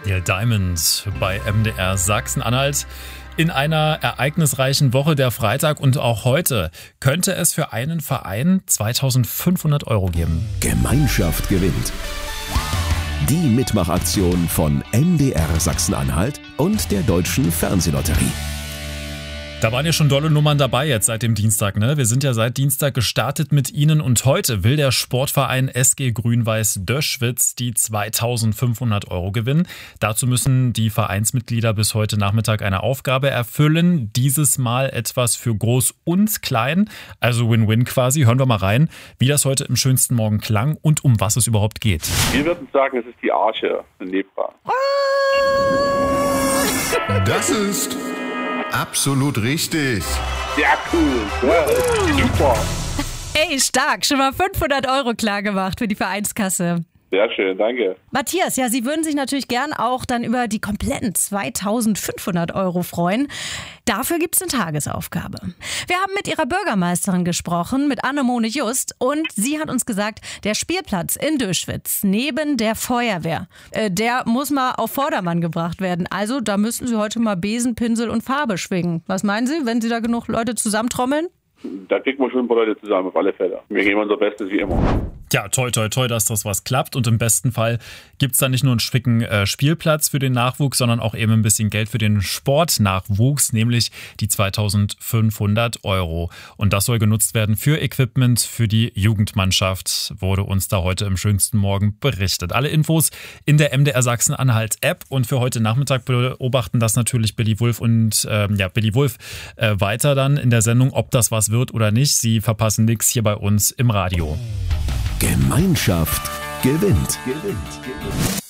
Neil Diamond bei MDR Sachsen-Anhalt. In einer ereignisreichen Woche, der Freitag und auch heute, könnte es für einen Verein 2.500 € geben. Gemeinschaft gewinnt. Die Mitmachaktion von MDR Sachsen-Anhalt und der Deutschen Fernsehlotterie. Da waren ja schon dolle Nummern dabei jetzt seit dem Dienstag, ne? Wir sind ja seit Dienstag gestartet mit Ihnen und heute will der Sportverein SG Grün-Weiß Döschwitz die 2.500 € gewinnen. Dazu müssen die Vereinsmitglieder bis heute Nachmittag eine Aufgabe erfüllen. Dieses Mal etwas für Groß und Klein, also Win-Win quasi. Hören wir mal rein, wie das heute im schönsten Morgen klang und um was es überhaupt geht. Wir würden sagen, es ist die Arche in Nebra. Das ist absolut richtig. Sehr cool. Ja, super. Ey, stark. Schon mal 500 € klar gemacht für die Vereinskasse. Sehr schön, danke. Matthias, ja, Sie würden sich natürlich gern auch dann über die kompletten 2.500 € freuen. Dafür gibt es eine Tagesaufgabe. Wir haben mit Ihrer Bürgermeisterin gesprochen, mit Annemone Just, und sie hat uns gesagt, der Spielplatz in Döschwitz neben der Feuerwehr, der muss mal auf Vordermann gebracht werden. Also da müssten Sie heute mal Besen, Pinsel und Farbe schwingen. Was meinen Sie, wenn Sie da genug Leute zusammentrommeln? Da kriegen wir schon ein paar Leute zusammen, auf alle Fälle. Wir geben unser Bestes wie immer. Ja, toi, toi, toi, dass das was klappt. Und im besten Fall gibt's da nicht nur einen schicken Spielplatz für den Nachwuchs, sondern auch eben ein bisschen Geld für den Sportnachwuchs, nämlich die 2.500 €. Und das soll genutzt werden für Equipment für die Jugendmannschaft, wurde uns da heute im schönsten Morgen berichtet. Alle Infos in der MDR Sachsen-Anhalt-App. Und für heute Nachmittag beobachten das natürlich Billy Wulff und Billy Wulff weiter dann in der Sendung, ob das was wird oder nicht. Sie verpassen nichts hier bei uns im Radio. Gemeinschaft gewinnt.